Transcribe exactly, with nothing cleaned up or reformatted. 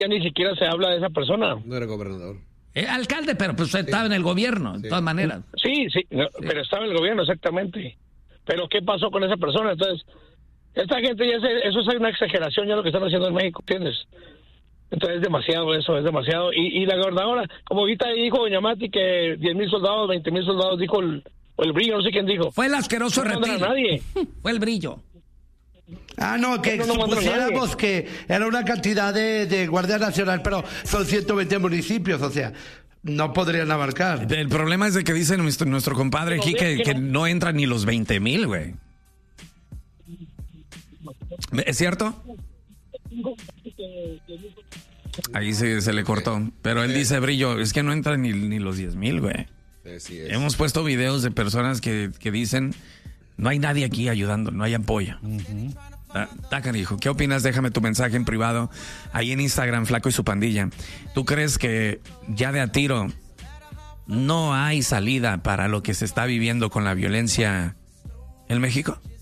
ya ni siquiera se habla de esa persona. No era gobernador. Eh, alcalde, pero pues estaba sí. en el gobierno, de sí. todas maneras. Sí, sí, no, sí, pero estaba en el gobierno, exactamente. Pero ¿qué pasó con esa persona? Entonces, esta gente, ya se, eso es una exageración ya lo que están haciendo en México, ¿entiendes? Entonces es demasiado eso, es demasiado. Y, y la gobernadora, como ahorita dijo doña Mati que diez mil soldados, veinte mil soldados, dijo el, o el brillo, no sé quién dijo. Fue el asqueroso no reptil. A nadie. Fue el brillo. Ah, no, que no, no supusiéramos que era una cantidad de, de Guardia Nacional, pero son ciento veinte municipios, o sea, no podrían abarcar. El problema es de que dice nuestro, nuestro compadre aquí que, que no entran ni los veinte mil, güey. ¿Es cierto? Ahí se, se le cortó. Pero él dice, Brillo, es que no entran ni, ni los diez mil, güey. Sí, es. Hemos puesto videos de personas que, que dicen, no hay nadie aquí ayudando, no hay apoyo. Uh-huh. Está canijo. ¿Qué opinas? Déjame tu mensaje en privado ahí en Instagram, Flaco y su pandilla. ¿Tú crees que ya de a tiro no hay salida para lo que se está viviendo con la violencia en México?